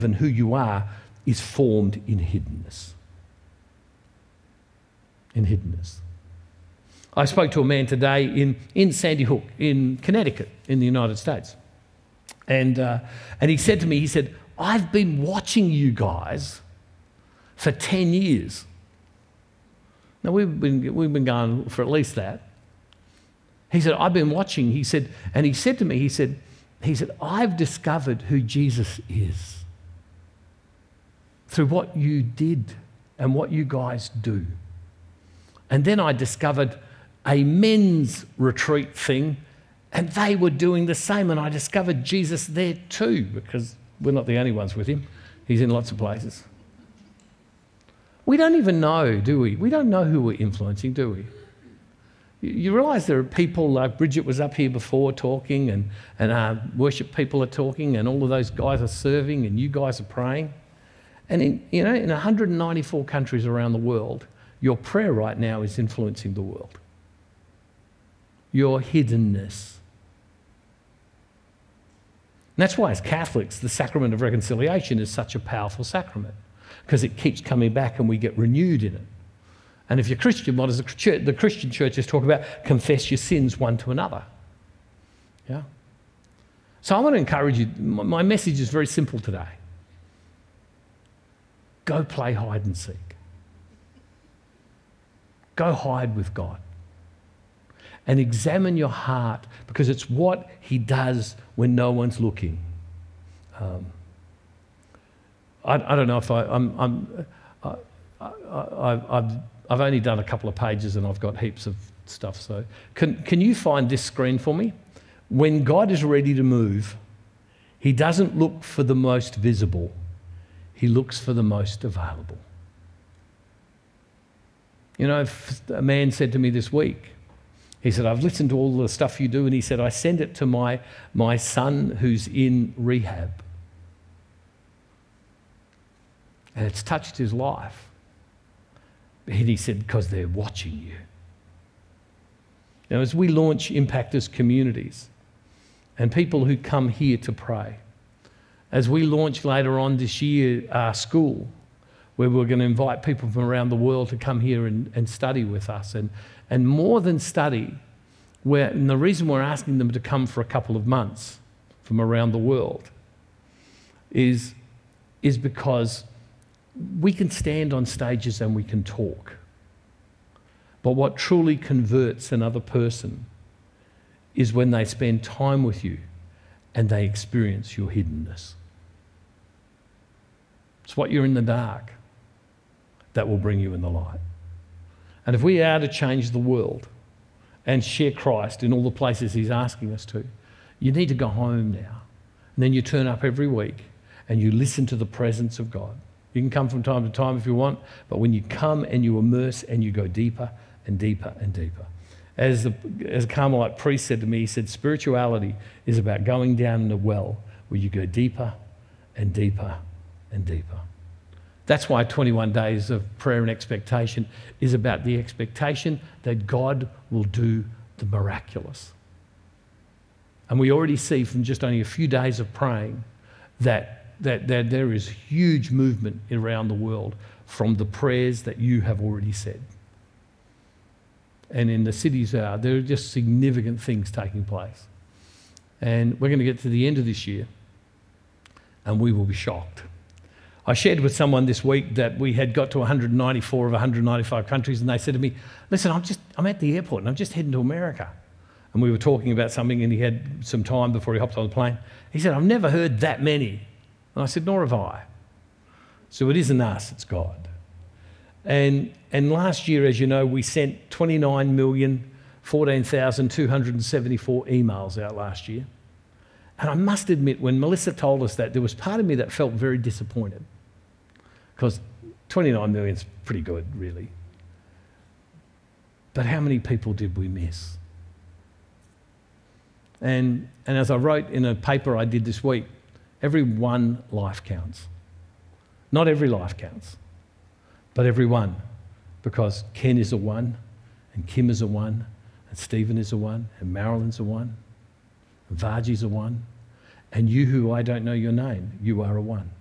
and who you are is formed in hiddenness. In hiddenness. I spoke to a man today in Sandy Hook, in Connecticut, in the United States. And he said to me, he said, I've been watching you guys for 10 years. Now, we've been going for at least that. He said, I've been watching, he said, and he said to me, he said, I've discovered who Jesus is through what you did and what you guys do. And then I discovered a men's retreat thing, and they were doing the same, and I discovered Jesus there too, because we're not the only ones with him. He's in lots of places. We don't even know, do we? We don't know who we're influencing, do we? You realise there are people like Bridget was up here before talking, and worship people are talking, and all of those guys are serving, and you guys are praying. And in 194 countries around the world, your prayer right now is influencing the world. Your hiddenness. And that's why as Catholics, the sacrament of reconciliation is such a powerful sacrament, because it keeps coming back and we get renewed in it. And if you're Christian, what does the Christian churches talk about? Confess your sins one to another. Yeah. So I want to encourage you, my message is very simple today. Go play hide and seek. Go hide with God. And examine your heart, because it's what he does when no one's looking. I don't know if I've only done a couple of pages and I've got heaps of stuff. So can you find this screen for me? When God is ready to move, he doesn't look for the most visible. He looks for the most available. You know, a man said to me this week, he said, I've listened to all the stuff you do, and he said, I send it to my son who's in rehab. And it's touched his life. And he said, because they're watching you. Now, as we launch Impact as communities, and people who come here to pray, as we launch later on this year our school, where we're going to invite people from around the world to come here and study with us. And more than study, and the reason we're asking them to come for a couple of months from around the world is because we can stand on stages and we can talk. But what truly converts another person is when they spend time with you and they experience your hiddenness. It's what you're in the dark that will bring you in the light. And if we are to change the world and share Christ in all the places he's asking us to, you need to go home now. And then you turn up every week and you listen to the presence of God. You can come from time to time if you want, but when you come and you immerse and you go deeper and deeper and deeper. As a Carmelite priest said to me, he said, spirituality is about going down in a well where you go deeper and deeper and deeper. That's why 21 days of prayer and expectation is about the expectation that God will do the miraculous. And we already see from just only a few days of praying that there is huge movement around the world from the prayers that you have already said. And in the cities there are just significant things taking place. And we're going to get to the end of this year and we will be shocked. I shared with someone this week that we had got to 194 of 195 countries, and they said to me, listen, I'm at the airport and I'm just heading to America. And we were talking about something and he had some time before he hopped on the plane. He said, I've never heard that many. And I said, nor have I. So it isn't us, it's God. And last year, as you know, we sent 29,014,274 emails out last year. And I must admit, when Melissa told us that, there was part of me that felt very disappointed, because 29 million is pretty good, really. But how many people did we miss? And as I wrote in a paper I did this week, every one life counts. Not every life counts, but every one. Because Ken is a one, and Kim is a one, and Stephen is a one, and Marilyn's a one, and Varji's a one, and you who I don't know your name, you are a one.